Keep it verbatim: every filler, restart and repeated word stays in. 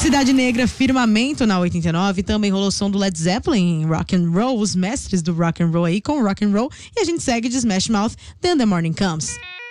Cidade Negra, Firmamento na oitenta e nove. Também rolou som do Led Zeppelin, Rock and Roll, os mestres do rock and roll aí com rock and roll. E a gente segue de Smash Mouth, Then the Morning Comes.